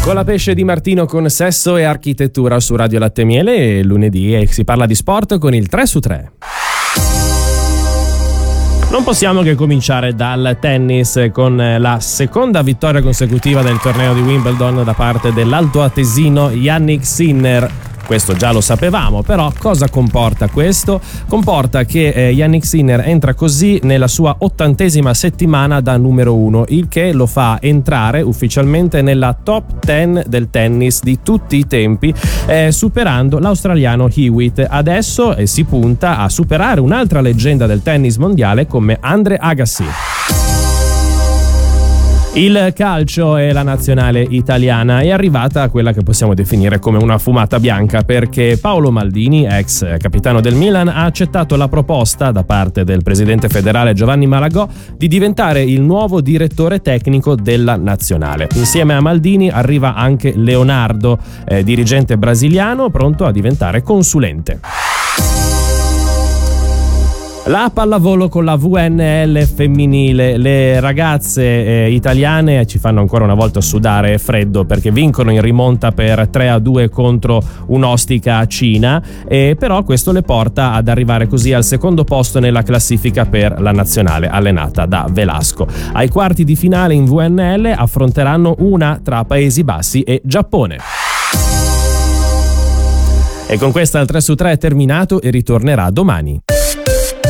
Con la pesce di Martino con sesso e architettura su Radio Latte Miele, e lunedì si parla di sport con il 3 su 3. Non possiamo che cominciare dal tennis con la seconda vittoria consecutiva del torneo di Wimbledon da parte dell'altoatesino Jannik Sinner. Questo già lo sapevamo, però cosa comporta questo? Comporta che Jannik Sinner entra così nella sua 80ª settimana da numero 1, il che lo fa entrare ufficialmente nella top 10 del tennis di tutti i tempi, superando l'australiano Hewitt. Adesso si punta a superare un'altra leggenda del tennis mondiale come Andre Agassi. Il calcio e la nazionale italiana è arrivata a quella che possiamo definire come una fumata bianca, perché Paolo Maldini, ex capitano del Milan, ha accettato la proposta da parte del presidente federale Giovanni Malagò di diventare il nuovo direttore tecnico della nazionale. Insieme a Maldini arriva anche Leonardo, dirigente brasiliano pronto a diventare consulente. La pallavolo con la VNL femminile, le ragazze italiane ci fanno ancora una volta sudare freddo perché vincono in rimonta per 3-2 contro un'ostica Cina, però questo le porta ad arrivare così al secondo posto nella classifica per la nazionale allenata da Velasco. Ai quarti di finale in VNL affronteranno una tra Paesi Bassi e Giappone. E con questa il 3 su 3 è terminato e ritornerà domani.